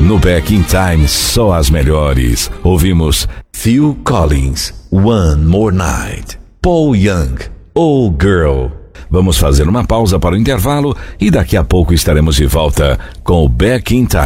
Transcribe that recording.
No Back in Time, só as melhores. Ouvimos Phil Collins, One More Night. Paul Young, Oh Girl. Vamos fazer uma pausa para o intervalo e daqui a pouco estaremos de volta com o Back in Time.